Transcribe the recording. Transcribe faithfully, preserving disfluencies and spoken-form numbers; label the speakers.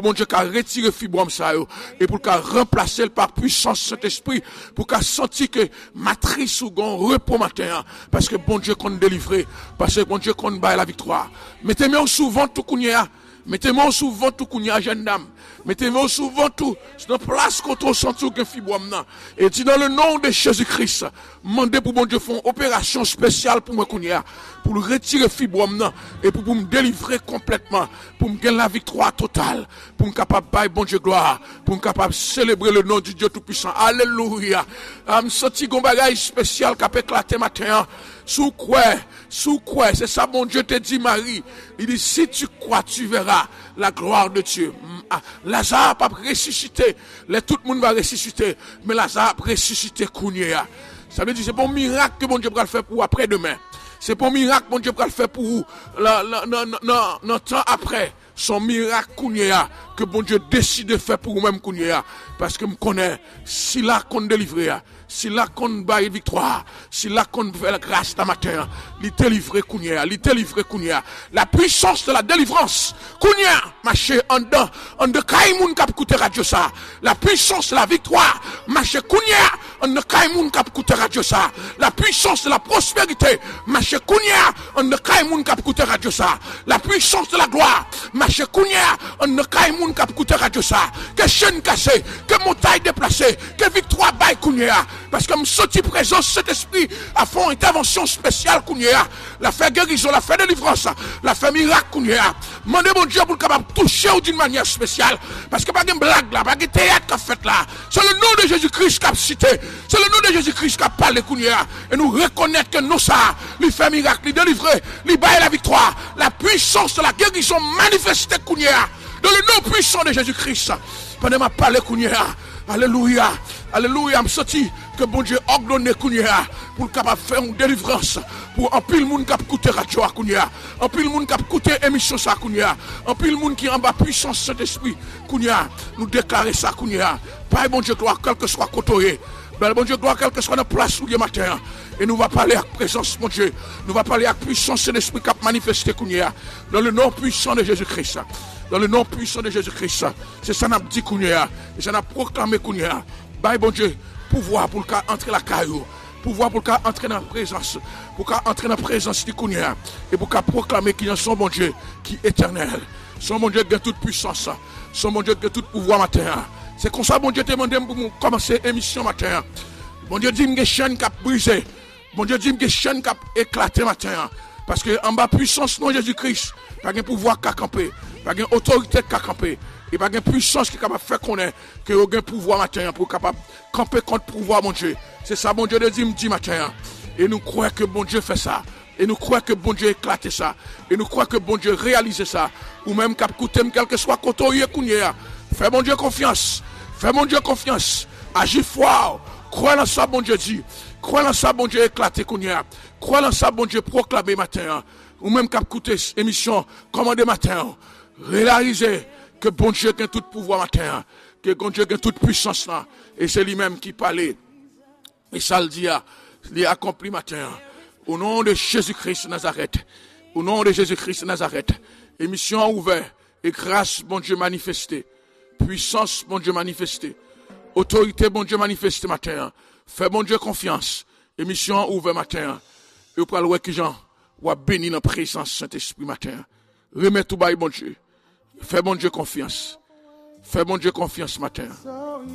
Speaker 1: bon Dieu qu'a retiré fibrome ça yo et pour qu'a remplacer par puissance Saint-Esprit pour qu'a senti que matrice ou gon repos matin parce que bon Dieu qu'on délivrer parce que bon Dieu qu'on baille la victoire. Mettez-moi souvent tout kounya. Mettez-moi souvent tout kounya jeune dame. Mettez-moi souvent tout dans place contre sentou que fibrome nan. Et dit dans le nom de Jésus-Christ, mandez pour bon Dieu font opération spéciale pour moi kounya pour le retirer fibrome nan et pour, pour me délivrer complètement, pour me gagner la victoire totale, pour me capable bailler bon Dieu gloire, pour me capable célébrer le nom du Dieu tout-puissant. Alléluia. Am senti gon bagay spécial qui a éclaté matin. Sous quoi, sous quoi, c'est ça mon Dieu te dit Marie. Il dit si tu crois, tu verras la gloire de Dieu. Lazare pas ressuscité, les tout le monde va ressusciter, mais Lazare ressuscité kounya. Ça veut dire c'est bon miracle que mon Dieu va le faire pour après-demain. C'est bon miracle que mon Dieu va le faire pour non temps après. Son miracle kounya que bon Dieu décide de faire pour vous-même kounya parce que me connaît si là qu'on délivre si là qu'on baille victoire si là qu'on fait la grâce ta matin li délivrer kounya li délivrer kounya la puissance de la délivrance kounya marcher en dedans en de kay moun k'ap koute radio ça la puissance de la victoire marcher kounya en de kay moun k'ap koute radio ça la puissance de la prospérité marcher kounya en de kay moun k'ap koute radio ça la puissance de la gloire marcher kounya en de kay moun k'ap koute radio ça que chaîne cassée que montagne déplacée que victoire baille kounya parce que me sorti présence cet esprit a fait une intervention spéciale kounya la fait guérison la fait délivrance la fait miracle kounya mandez mon Dieu pour capable toucher d'une manière spéciale parce que pas de blague là pas de théâtre qu'a fait là c'est le nom de Jésus-Christ qu'a cité c'est le nom de Jésus-Christ qu'a parlé kounya et nous reconnaître que nous ça lui fait miracle lui délivrer lui bailler la victoire la puissance de la guérison manifestée kounya dans le nom puissant de Jésus-Christ pendant ma parler kounya alléluia alléluia me senti que bon Dieu ordonne kounya pour capable faire une délivrance pour en pile monde cap coûter radio kounya en pile monde cap coûter émission ça kounya en pile monde qui en bas puissance Saint-Esprit kounya nous déclarer ça kounya pas bon Dieu gloire quel que soit côté ben bon Dieu gloire quel que soit notre place où matin et nous va parler avec présence mon Dieu nous va parler avec puissance Saint-Esprit cap manifester kounya dans le nom puissant de Jésus-Christ dans le nom puissant de Jésus-Christ c'est ça n'a dit kounya et ça n'a proclamé kounya ben bon Dieu pouvoir pour qu'à entrer la caillou pouvoir pour qu'à entrer dans la présence pour qu'à entrer dans la présence de kounya et pour qu'à proclamer qu'il y a son bon Dieu qui est éternel son bon Dieu qui a toute puissance son bon Dieu qui a tout pouvoir matin c'est comme ça bon Dieu te demande pour commencer l'émission matin bon Dieu dit que chaîne qui a brisé bon Dieu dit que chaîne qui a éclaté matin parce que en bas puissance non Jésus-Christ pas de pouvoir qui a campé pas de autorité qui a campé et pas de puissance qui est capable de faire connaître que vous avez un pouvoir matin pour capable camper contre pouvoir mon Dieu c'est ça bon Dieu de dit me dit matin et nous croyons que bon Dieu fait ça et nous croyons que bon Dieu éclate ça et nous croyons que bon Dieu réalise ça ou même cap coûter quel que soit côté kounya fais bon Dieu confiance fais mon Dieu confiance agis fort crois en ça bon Dieu dit crois en ça bon Dieu éclate kounya crois en ça bon Dieu proclamer matin ou même cap coûter émission commander matin réaliser que bon Dieu a tout pouvoir matin, que bon Dieu a toute puissance là, et c'est lui-même qui parlait. Et ça le dit, il a accompli matin. Au nom de Jésus-Christ Nazareth, au nom de Jésus-Christ Nazareth, émission ouverte, et grâce, bon Dieu manifestée, puissance, bon Dieu manifestée, autorité, bon Dieu manifestée matin, fais bon Dieu confiance, émission ouverte matin, et vous parlez que Jean, ou a béni dans la présence Saint-Esprit matin, remets tout bas, bon Dieu. Fais bon Dieu confiance. Fais bon Dieu confiance ce matin.